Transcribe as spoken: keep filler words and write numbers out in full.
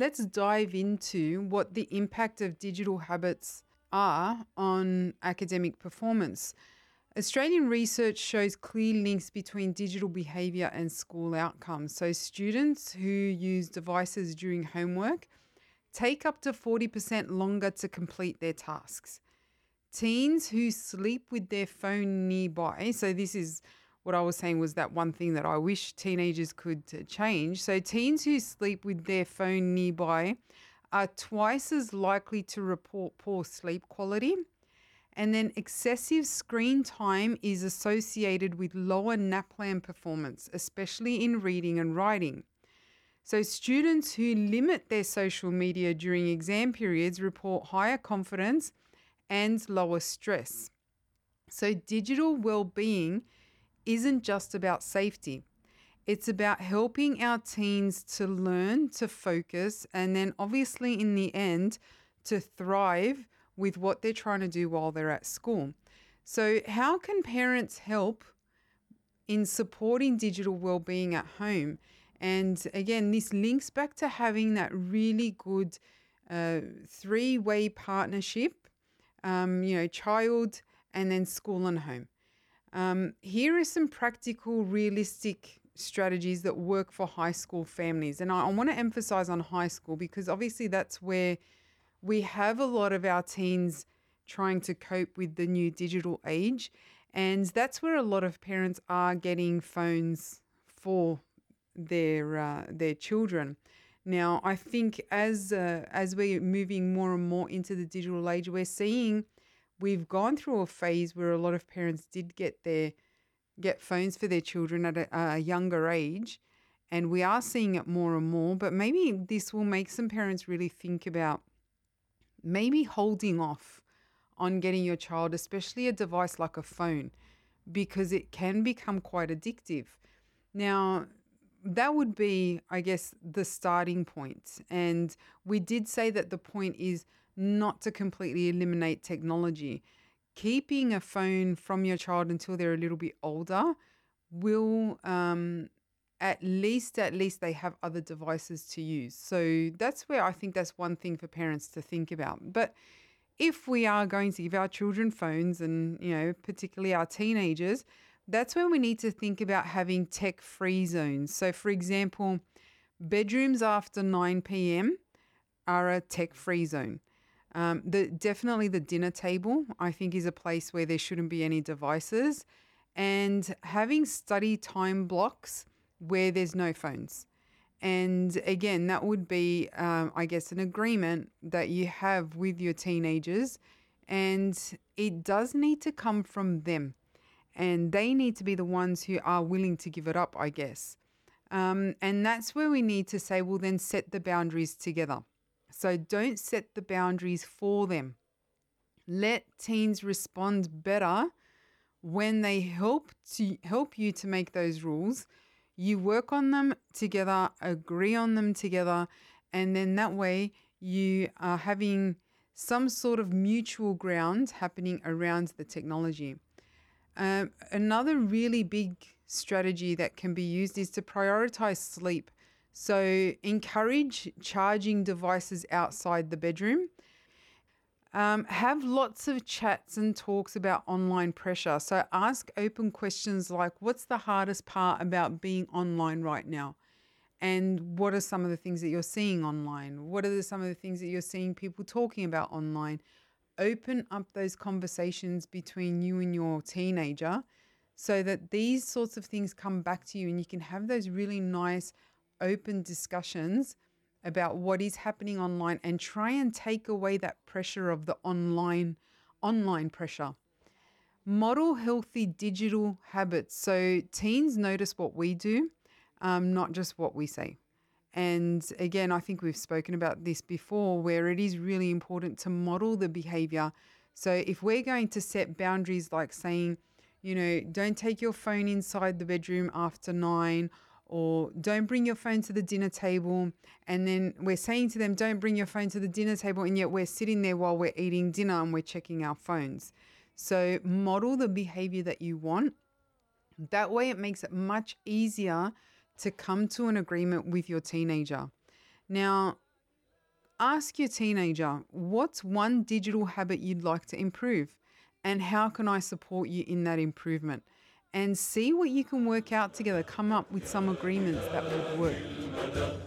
let's dive into what the impact of digital habits are on academic performance. Australian research shows clear links between digital behaviour and school outcomes. So students who use devices during homework take up to forty percent longer to complete their tasks. Teens who sleep with their phone nearby, so this is what I was saying was that one thing that I wish teenagers could uh, change. So teens who sleep with their phone nearby are twice as likely to report poor sleep quality. And then excessive screen time is associated with lower NAPLAN performance, especially in reading and writing. So students who limit their social media during exam periods report higher confidence and lower stress. So digital well-being isn't just about safety. It's about helping our teens to learn, to focus, and then obviously in the end, to thrive with what they're trying to do while they're at school. So how can parents help in supporting digital well-being at home? And again, this links back to having that really good uh, three-way partnership, um, you know, child and then school and home. Um, here are some practical, realistic strategies that work for high school families. And I, I want to emphasize on high school because obviously that's where we have a lot of our teens trying to cope with the new digital age. And that's where a lot of parents are getting phones for their uh, their children. Now, I think as uh, as we're moving more and more into the digital age, we're seeing we've gone through a phase where a lot of parents did get their get phones for their children at a, a younger age. And we are seeing it more and more. But maybe this will make some parents really think about maybe holding off on getting your child, especially a device like a phone, because it can become quite addictive. Now, that would be, I guess, the starting point. And we did say that the point is not to completely eliminate technology. Keeping a phone from your child until they're a little bit older will um, at least, at least they have other devices to use. So that's where I think that's one thing for parents to think about. But if we are going to give our children phones and, you know, particularly our teenagers, that's when we need to think about having tech-free zones. So, for example, bedrooms after nine p.m. are a tech-free zone. Um, the definitely the dinner table, I think, is a place where there shouldn't be any devices. And having study time blocks where there's no phones. And again, that would be, um, I guess, an agreement that you have with your teenagers. And it does need to come from them. And they need to be the ones who are willing to give it up, I guess. Um, and that's where we need to say, well, then set the boundaries together. So don't set the boundaries for them. Let teens respond better when they help to help you to make those rules. You work on them together, agree on them together, and then that way you are having some sort of mutual ground happening around the technology. Um, another really big strategy that can be used is to prioritize sleep. So encourage charging devices outside the bedroom. Um, have lots of chats and talks about online pressure. So ask open questions like, what's the hardest part about being online right now? And what are some of the things that you're seeing online? What are the, some of the things that you're seeing people talking about online? Open up those conversations between you and your teenager so that these sorts of things come back to you and you can have those really nice open discussions about what is happening online and try and take away that pressure of the online online pressure. Model healthy digital habits. So teens notice what we do, um, not just what we say. And again, I think we've spoken about this before, where it is really important to model the behavior. So if we're going to set boundaries like saying, you know, don't take your phone inside the bedroom after nine, or don't bring your phone to the dinner table. And then we're saying to them, don't bring your phone to the dinner table. And yet we're sitting there while we're eating dinner and we're checking our phones. So model the behavior that you want. That way it makes it much easier to come to an agreement with your teenager. Now, Ask your teenager, what's one digital habit you'd like to improve? And how can I support you in that improvement? And see what you can work out together. Come up with some agreements that would work.